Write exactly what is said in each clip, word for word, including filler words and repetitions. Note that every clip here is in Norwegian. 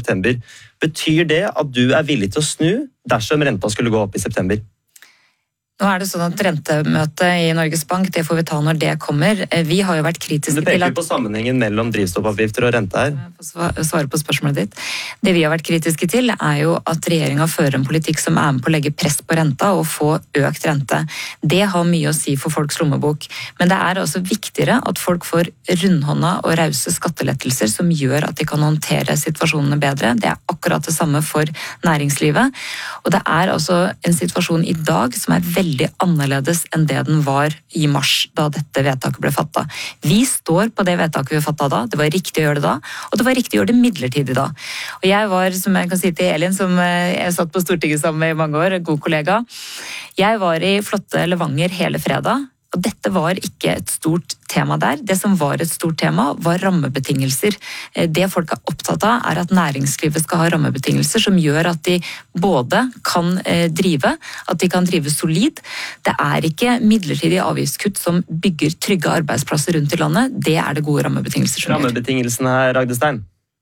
september. Betyr det at du er villig til å snu dersom renta skulle gå opp i september? Nå er det sånn at rentemøtet i Norges Bank, det får vi ta når det kommer. Vi har jo vært kritiske til at... Du peker på sammenhengen mellom drivstoffavgifter og rente her. Jeg får svare på spørsmålet ditt. Det vi har vært kritiske til er jo at regjeringen fører en politikk som er med på å legge press på renta og få økt rente. Det har mye å si for folks lommebok. Men det er også viktigere at folk får rundhånda og rause skattelettelser som gjør at de kan håndtere situasjonene bedre. Det er akkurat det samme for næringslivet. Og det er altså en situasjon i dag som er veldig veldig annerledes enn det den var i mars, da dette vedtaket ble fattet. Vi står på det vedtaket vi fattet da, det var riktig å gjøre det da, og det var riktig å gjøre det midlertidig da. Og jeg var, som jeg kan si til Elin, som jeg satt på Stortinget sammen med i mange år, en god kollega, jeg var i flotte Levanger hele fredag, og dette var ikke et stort tema der. Det som var et stort tema var rammebetingelser. Det folk er opptatt av er at næringslivet skal ha rammebetingelser som gjør at de både kan drive, at de kan drive solid. Det er ikke midlertidige avgiftskutt som bygger trygge arbeidsplasser rundt i landet. Det er det gode rammebetingelser som gjør. Rammebetingelsene her, Agdestein?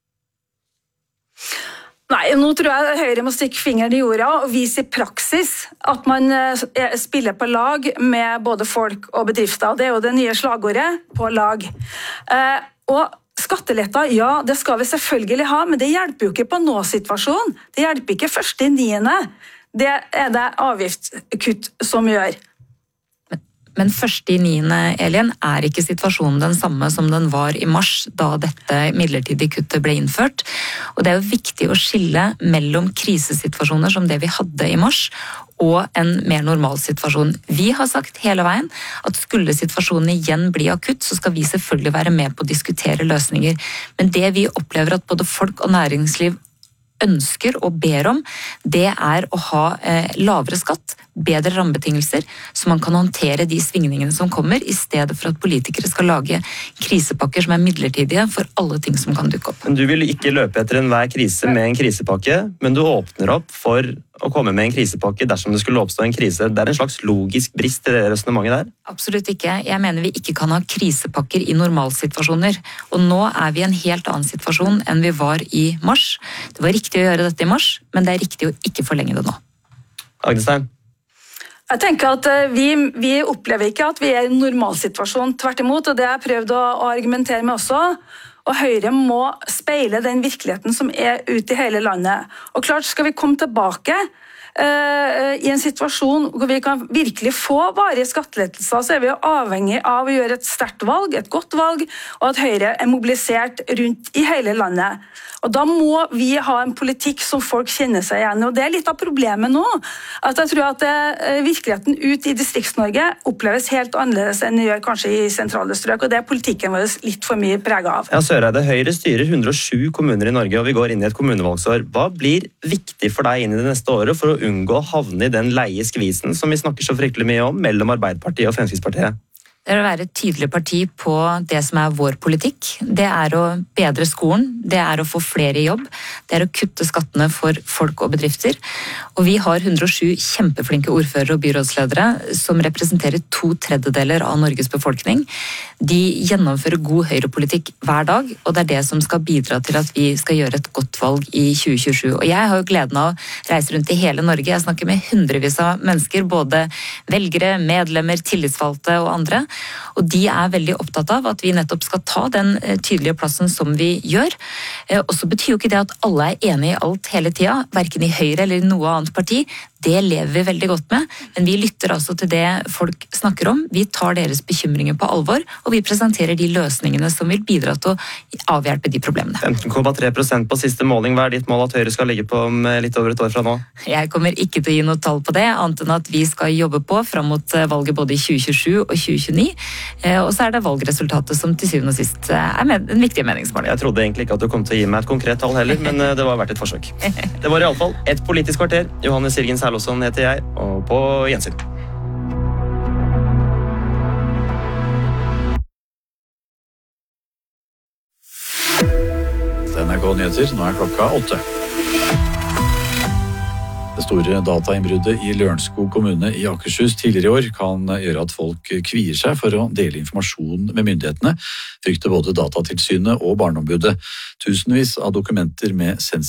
Nei, nå tror jeg Høyre må stikke fingeren i jorda og vise i praksis at man spiller på lag med både folk og bedrifter. Det er jo det nye slagordet, på lag. Og skatteletter, ja, det skal vi selvfølgelig ha, men det hjelper jo ikke på nå-situasjonen. Det hjelper ikke første i niende. Det er det avgiftskutt som gjør. Men første i niende, Elin, er ikke situasjonen den samme som den var i mars, da dette midlertidige kuttet ble innført. Og det er jo viktig å skille mellom krisesituasjoner som det vi hadde i mars, og en mer normal situasjon. Vi har sagt hele veien at skulle situasjonen igjen bli akutt, så skal vi selvfølgelig være med på å diskutere løsninger. Men det vi opplever at både folk og næringsliv ønsker og ber om, det er å ha eh, lavere skatt, bedre rammebetingelser, så man kan håndtere de svingningene som kommer, i stedet for at politikere skal lage krisepakker som er midlertidige for alle ting som kan dukke opp. Men du vil ikke løpe etter enhver krise med en krisepakke, men du åpner opp for å komme med en krisepakke dersom det skulle oppstå en krise. Det er en slags logisk brist i det resonemanget der? Absolutt ikke. Jeg mener vi ikke kan ha krisepakker i normalsituasjoner. Og nå er vi i en helt annen situasjon enn vi var i mars. Det var riktig å gjøre dette i mars, men det er riktig å ikke forlenge det nå. Agdestein? Jeg tenker at vi, vi opplever ikke at vi er i en normalsituasjon, tvert imot, og det har jeg prøvd å, å argumentere med også. Og Høyre må speile den virkeligheten som er ute i hele landet. Og klart, skal vi komme tilbake uh, i en situasjon hvor vi kan virkelig få varige skattelettelser, så er vi jo avhengig av å gjøre et sterkt valg, et godt valg, og at Høyre er mobilisert rundt i hele landet. Og da må vi ha en politikk som folk kjenner seg igjen. Og det er litt av problemet nå. At jeg tror at det, virkeligheten ut i Distrikts-Norge oppleves helt annerledes enn det gjør kanskje i sentrale strøk. Og det er politikken vår litt for mye preget av. Ja, Søreide, Høyre styrer hundre og sju kommuner i Norge, og vi går inn i et kommunevalgsår. Hva blir viktig for deg inn i det neste året for å unngå å havne i den leie skvisen som vi snakker så fryktelig mye om mellom Arbeiderpartiet og Fremskrittspartiet? Det er å være et tydelig parti på det som er vår politikk. Det er å bedre skolen, det er å få flere i jobb, det er å kutte skattene for folk og bedrifter. Og vi har hundre og sju kjempeflinke ordførere og byrådsledere som representerer to tredjedeler av Norges befolkning. De gjennomfører god høyrepolitikk hver dag, og det er det som skal bidra til at vi skal gjøre et godt valg i tjue tjuesju. Og jeg har jo gleden av å reise rundt i hele Norge. Jeg snakker med hundrevis av mennesker, både velgere, medlemmer, tillitsvalgte og andre. Og de er veldig opptatt av at vi nettopp skal ta den tydelige plassen som vi gjør. Og så betyr jo ikke det at alle er enige i alt hele tida, hverken i Høyre eller i noe annet parti. Det lever vi veldig godt med, men vi lytter altså til det folk snakker om. Vi tar deres bekymringer på alvor, og vi presenterer de løsningene som vil bidra til å avhjelpe de problemene. femten komma tre prosent på siste måling. Hva er ditt mål at Høyre skal ligge på om litt over et år fra nå? Jeg kommer ikke til å gi noe tall på det, annet enn at vi skal jobbe på fram mot valget både i tjue tjuesju og tjue tjueni. Og så er det valgresultatet som til syvende og sist er en viktig meningsmåling. Jeg trodde egentlig ikke at du kom til å gi meg et konkret tall heller, men det var verdt et forsøk. Det var i alle fall et politisk kvarter. Johannes Sirgens Herlåsson heter jeg, og på gjensyn. N R K Nyheter, nå er klokka åtte. Det store datainnbruddet i Lørenskog kommune i Akershus tidligere i år kan gjøre at folk kvier seg for å dele informasjon med myndighetene, frykter både Datatilsynet og Barneombudet. Tusenvis av dokumenter med sensitive